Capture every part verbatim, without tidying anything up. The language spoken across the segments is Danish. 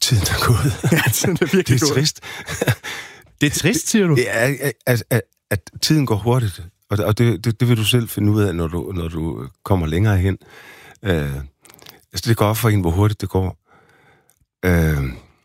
Tiden er gået. Ja, tiden er virkelig Det er gået. trist. Det er trist, siger du? Ja, at, at, at tiden går hurtigt, og det, og det, det, det vil du selv finde ud af, når du, når du kommer længere hen. Øh, altså, det går op for en, hvor hurtigt det går. Øh,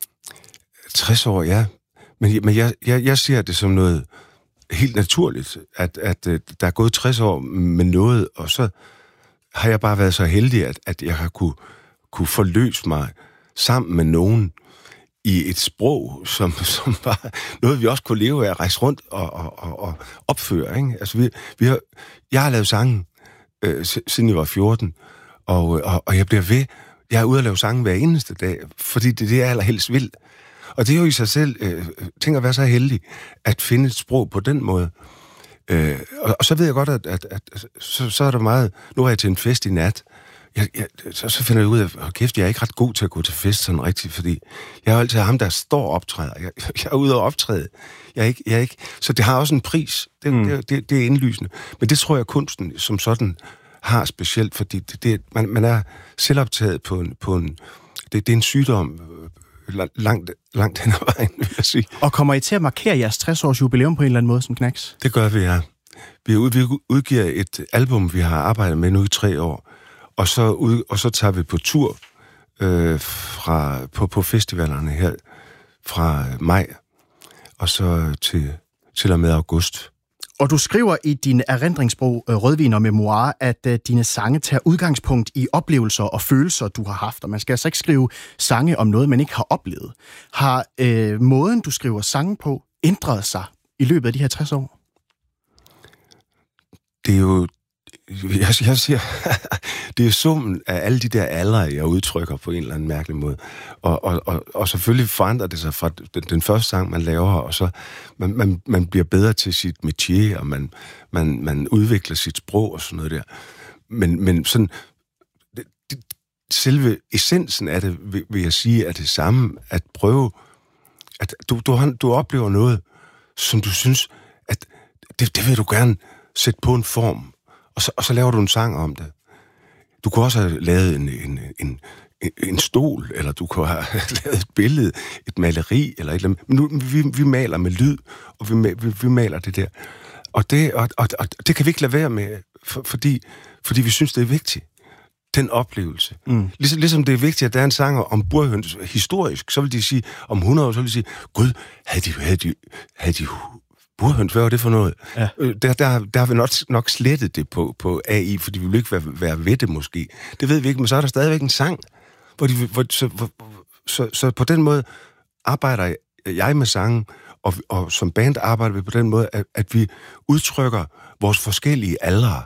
tres år, ja. Men, men jeg, jeg, jeg ser det som noget helt naturligt, at, at, at der er gået tres år med noget, og så har jeg bare været så heldig, at, at jeg har kunne, kunne forløse mig sammen med nogen i et sprog, som, som var noget, vi også kunne leve af at rejse rundt og, og, og, og opføre. Ikke? Altså, vi, vi har, jeg har lavet sange, øh, siden jeg var fjorten, og, og, og jeg bliver ved. Jeg er ude at lave sange hver eneste dag, fordi det er det, jeg allerhelst vil. Og det er jo i sig selv, øh, tænker at være så heldig, at finde et sprog på den måde. Øh, og, og så ved jeg godt, at, at, at, at så, så er der meget... Nu er jeg til en fest i nat. Jeg, jeg, så, så finder jeg ud af, at kæft, jeg er ikke ret god til at gå til fest sådan rigtigt, fordi jeg er altid ham, der står og optræder. Jeg, jeg er ude og optræde. Jeg er ikke, jeg er ikke, så det har også en pris. Det, mm. det, det, det er indlysende. Men det tror jeg, kunsten som sådan har specielt, fordi det, det, man, man er selvoptaget på en... På en det, det er en sygdom... langt, langt hen ad vejen, vil jeg sige. Og kommer I til at markere jeres tres års jubilæum på en eller anden måde som Knacks? Det gør vi, ja. Vi, ud, vi udgiver et album, vi har arbejdet med nu i tre år, og så, ud, og så tager vi på tur øh, fra, på, på festivalerne her fra maj, og så til, til og med august. Og du skriver i din erindringsbog Rødvin og Memoir, at uh, dine sange tager udgangspunkt i oplevelser og følelser, du har haft. Og man skal altså ikke skrive sange om noget, man ikke har oplevet. Har uh, måden, du skriver sange på, ændret sig i løbet af de her tres år? Det er jo... Jeg, jeg siger, det er summen af alle de der aldre, jeg udtrykker på en eller anden mærkelig måde. Og, og, og, og selvfølgelig forandrer det sig fra den, den første sang, man laver, og så man, man, man bliver bedre til sit métier, og man, man, man udvikler sit sprog og sådan noget der. Men, men sådan, det, det, selve essensen af det, vil, vil jeg sige, er det samme, at prøve, at du, du, du oplever noget, som du synes, at det, det vil du gerne sætte på en form. Og så, og så laver du en sang om det. Du kunne også have lavet en, en, en, en stol, eller du kunne have lavet et billede, et maleri, eller et eller andet. Men nu, vi, vi maler med lyd, og vi, vi, vi maler det der. Og det, og, og, og det kan vi ikke lade være med, for, fordi, fordi vi synes, det er vigtigt. Den oplevelse. Mm. Ligesom, ligesom det er vigtigt, at der er en sang om burhøns historisk, så vil de sige, om hundrede år, så vil de sige, gud, havde de, havde de, havde de burhøns, hvad var det for noget? Ja. Der, der, der har vi nok, nok slettet det på, på A I, fordi vi vil ikke være, være ved det måske. Det ved vi ikke, men så er der stadigvæk en sang. Hvor de, hvor, så, hvor, så, så på den måde arbejder jeg med sangen, og, og som band arbejder vi på den måde, at, at vi udtrykker vores forskellige aldre.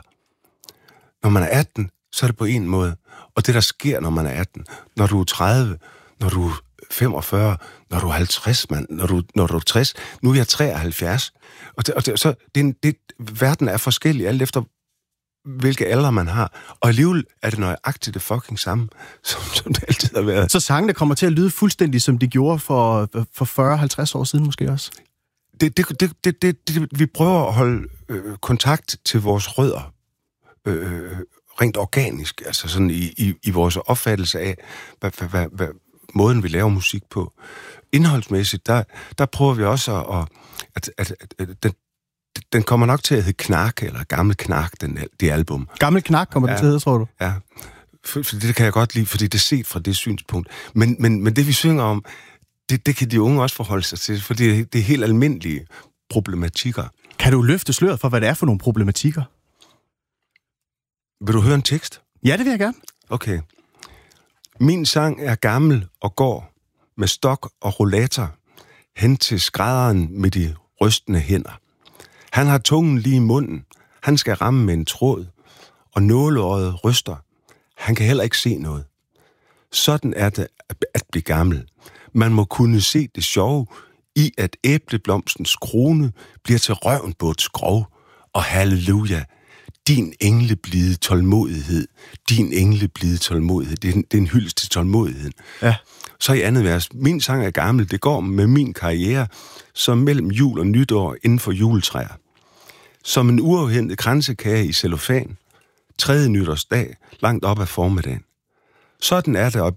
Når man er atten, så er det på en måde. Og det, der sker, når man er atten, når du er tredive, når du er femogfyrre, når du er halvtreds, mand, når du, når du er tres, nu er jeg treoghalvfjerds. Og, det, og det, så det, det, verden er forskellig, alt efter hvilke alder man har. Og alligevel er det nøjagtigt det fucking samme, som, som det altid har været. Så sangene kommer til at lyde fuldstændig, som de gjorde for, for fyrre til halvtreds år siden måske også? Det, det, det, det, det, det, vi prøver at holde øh, kontakt til vores rødder. Øh, rent organisk, altså sådan i, i, i vores opfattelse af, hvad, hvad, hvad, hvad måden vi laver musik på. Indholdsmæssigt, der, der prøver vi også at, at, at, at, at den, den kommer nok til at hedde Knak, eller Gammel Knak, den, det album. Gammel Knak kommer ja, det til at hedde, tror du? Ja, for, for det kan jeg godt lide, fordi det er set fra det synspunkt. Men, men, men det vi synger om, det, det kan de unge også forholde sig til, for det, det er helt almindelige problematikker. Kan du løfte sløret for, hvad det er for nogle problematikker? Vil du høre en tekst? Ja, det vil jeg gerne. Okay. Min sang er gammel og går med stok og rollator hen til skrædderen med de rystende hænder. Han har tungen lige i munden. Han skal ramme med en tråd, og nåleøjet ryster. Han kan heller ikke se noget. Sådan er det at blive gammel. Man må kunne se det sjove i, at æbleblomstens krone bliver til røven på et skrov. Og halleluja, din engleblide tålmodighed, din engleblide tålmodighed. Det er en, det er en hyldest til tålmodigheden. Ja. Så i andet vers, min sang er gammel, det går med min karriere, som mellem jul og nytår inden for juletræer. Som en uafhentet kransekage i cellofan, tredje nytårsdag, langt op ad formiddagen. Sådan er det